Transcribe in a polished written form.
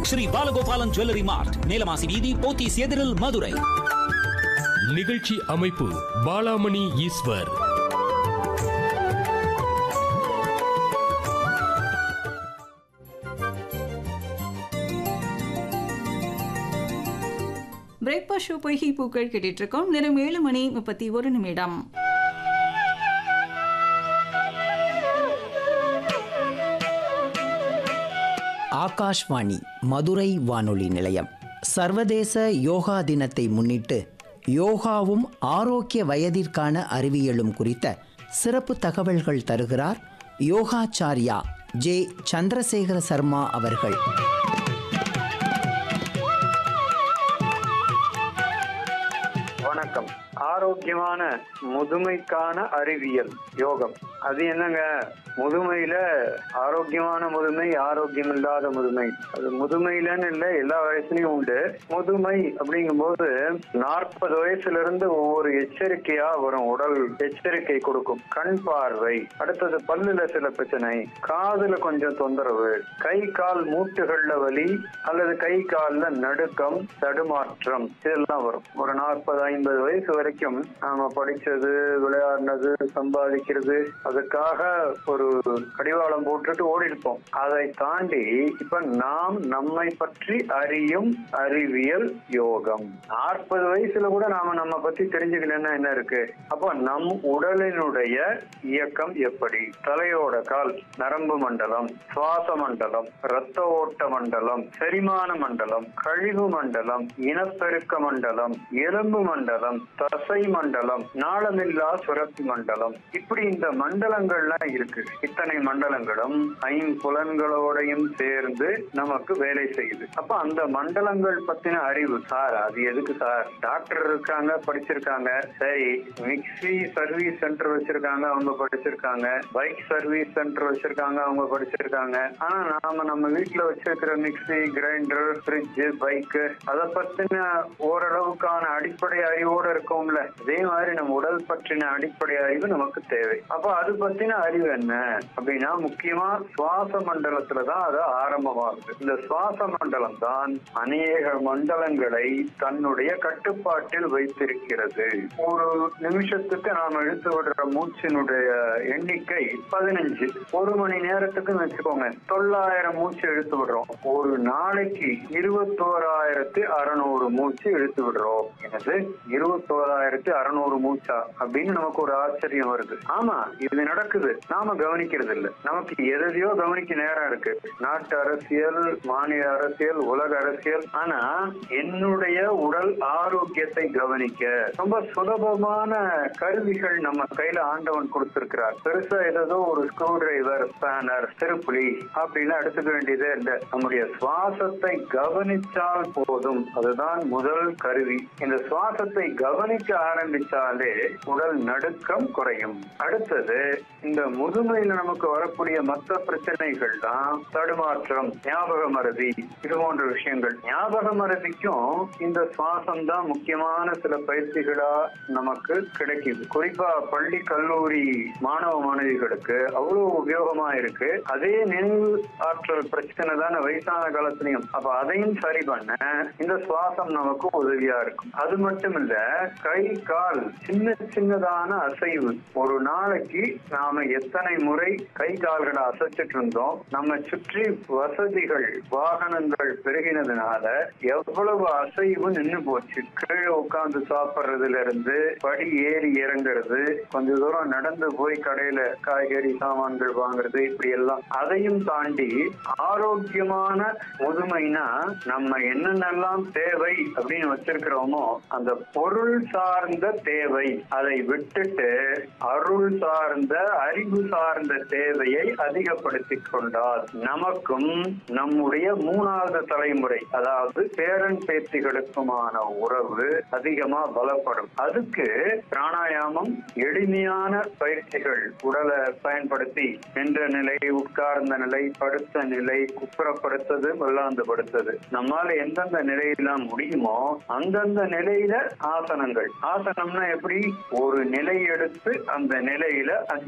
Sri Balagopalan jewellery மார்ட், மேலமாசி வீதி, போத்தீஸ் எதிரில், மதுரை. நிகழ்ச்சி அமைப்பு பாலாமணி ஈஸ்வர். பிரேக்பாஸ்ட் ஷோ பொய்கை பூக்கள் கேட்டுட்டு இருக்கோம். நேரம் 7:31. ஆகாஷ்வாணி மதுரை வானொலி நிலையம் சர்வதேச யோகா தினத்தை முன்னிட்டு யோகாவும் ஆரோக்கிய வயதிற்கான அறிவியலும் குறித்த சிறப்பு தகவல்கள் தருகிறார் யோகாச்சாரியா ஜே சந்திரசேகர சர்மா அவர்கள். வணக்கம். ஆரோக்கியமான முதுமைக்கான அறிவியல் யோகம். அது என்னங்க, முதுமையில ஆரோக்கியமான முதுமை, ஆரோக்கியம் இல்லாத முதுமை. அது முதுமையிலன்னு இல்லை, எல்லா வயசுலயும் உண்டு. முதுமை அப்படிங்கும் போது 40 வயசுல இருந்து ஒவ்வொரு எச்சரிக்கையா வரும். உடல் எச்சரிக்கை கொடுக்கும். கண் பார்வை, அடுத்தது பல்லுல சில பிரச்சனை, காதுல கொஞ்சம் தொந்தரவு, கை கால் மூட்டுகள்ல வலி அல்லது கை கால்ல நடுக்கம், தடுமாற்றம், இதெல்லாம் வரும். ஒரு 40-50 வயசு வரைக்கும் நாம படிச்சது, விளையாடினது, சம்பாதிக்கிறது, அதுக்காக ஒரு கடிவாளம் போட்டுட்டு ஓடி இருப்போம். அதை தாண்டி இப்ப நாம் நம்மை பற்றி அறியும் அறிவியல் யோகம். 40 வயசுல கூட நாம நம்ம பத்தி தெரிஞ்சுக்கணும்னா என்ன இருக்கு? அப்போ நம் உடலினுடைய இயக்கம் எப்படி, தலையோட கால், நரம்பு மண்டலம், சுவாச மண்டலம், இரத்த ஓட்ட மண்டலம், செரிமான மண்டலம், கழிவு மண்டலம், இனப்பெருக்க மண்டலம், எலும்பு மண்டலம், தசை மண்டலம், நாளமில்லா சுரப்பி மண்டலம், இப்படி இந்த மண்டலங்கள்லாம் இருக்கு. இத்தனை மண்டலங்களும் 5 புலன்களோடையும் சேர்ந்து நமக்கு வேலை செய்யுது. அப்ப அந்த மண்டலங்கள் பத்தின அறிவு சார், அது எதுக்கு சார்? டாக்டர் இருக்காங்க, படிச்சிருக்காங்க, சரி, மிக்சி சர்வீஸ் சென்டர் வச்சிருக்காங்க, அவங்க படிச்சிருக்காங்க, பைக் சர்வீஸ் சென்டர் வச்சிருக்காங்க, அவங்க படிச்சிருக்காங்க. ஆனா நாம நம்ம வீட்டுல வச்சிருக்கிற மிக்சி, கிரைண்டர், ஃப்ரிட்ஜ், பைக், அதை பத்தின ஓரளவுக்கான அடிப்படை அறிவோடு இருக்கோம்ல, அதே மாதிரி நம்ம உடல் பற்றின அடிப்படை அறிவு நமக்கு தேவை. அப்ப அது பத்தின அறிவு என்ன அப்படின்னா, முக்கியமா சுவாச மண்டலத்துலதான் அது ஆரம்பமாகுது. இந்த சுவாச மண்டலம் தான் அநேக மண்டலங்களை தன்னுடைய கட்டுப்பாட்டில் வைத்திருக்கிறது. ஒரு நிமிஷத்துக்கு நாம் இழுத்து விடுற மூச்சினுடைய எண்ணிக்கை 15. ஒரு மணி நேரத்துக்கு வச்சுக்கோங்க, 900 மூச்சு இழுத்து விடுறோம். ஒரு நாளைக்கு 21,600 மூச்சு இழுத்து விடுறோம். எனது 21,600 மூச்சா அப்படின்னு நமக்கு ஒரு ஆச்சரியம் வருது. ஆமா, இது நடக்குது, நாம கவனிக்கிறது இல்ல. நமக்கு எதையோ கவனிக்க நேரம் இருக்கு. நாட்டு அரசியல், மாநில அரசியல், உலக அரசியல். ஆனா என்னுடைய உடல் ஆரோக்கியத்தை கவனிக்க ரொம்ப சுலபமான கருவிகள் நம்ம கையில ஆண்டவன் கொடுத்திருக்கிறார். பெருசா ஏதோ ஒரு ஸ்க்ரூ டிரைவர், ஸ்பேனர், திருப்புளி அப்படின்னு எடுத்துக்க வேண்டியதே இல்லை. நம்முடைய சுவாசத்தை கவனிச்சால் போதும். அதுதான் முதல் கருவி. இந்த சுவாசத்தை கவனிக்க ஆரம்பிச்சாலே உடல் நடுக்கம் குறையும். அடுத்தது, இந்த முதுமையில நமக்கு வரக்கூடிய மற்ற பிரச்சனைகள் தான் தடுமாற்றம், ஞாபக மறதி, இது போன்ற விஷயங்கள். ஞாபக மறதிக்கும் இந்த சுவாசம் தான் முக்கியமான சில பயிற்சிகளா நமக்கு கிடைக்குது. குறிப்பா பள்ளி, கல்லூரி மாணவ மாணவிகளுக்கு அவ்வளவு உபயோகமா இருக்கு. அதே நினைவு ஆற்றல் பிரச்சனை தானே வயசான காலத்திலையும். அப்ப அதையும் சரி பண்ண இந்த சுவாசம் நமக்கு உதவியா இருக்கும். அது மட்டும் இல்ல, கை கால் சின்னதான அசைவு. ஒரு நாளைக்கு நாம எத்தனை முறை கை கால்களை அசைச்சிட்டு இருந்தோம். நம்ம சுற்றி வசதிகள், வாகனங்கள் பெருகினதுனால எவ்வளவு அசைவு நின்று போச்சு. கீழே உட்கார்ந்து சாப்பிடுறதுல இருந்து படி ஏறி இறங்குறது, கொஞ்ச தூரம் நடந்து போய் கடையில காய்கறி சாமான்கள் வாங்குறது, இப்படி எல்லாம். அதையும் தாண்டி ஆரோக்கியமான முதுமைனா நம்ம என்னென்னலாம் தேவை அப்படின்னு வச்சிருக்கிறோமோ அந்த பொருள் சார்ந்த தேவை, அதை விட்டுட்டு அருள் சார்ந்த, அறிவு சார்ந்த தேவையை அதிகப்படுத்திக் கொண்டால் நமக்கும் நம்முடைய 3வது தலைமுறை, அதாவது பேரன் பேத்திகளுக்குமான உறவு அதிகமா பலப்படும். அதுக்கு பிராணாயாமம், எளிமையான பயிற்சிகள், உடலை பயன்படுத்தி நின்ற நிலை, உட்கார்ந்த நிலை, படுத்த நிலை, குப்புறப்படுத்தது, விளாந்துபடுத்தது, நம்மால எந்தெந்த நிலையெல்லாம் முடியுமோ அந்தந்த நிலையில ஆசனங்கள். ஆசனம்னா எப்படி? ஒரு நிலை எடுத்து அந்த நிலையில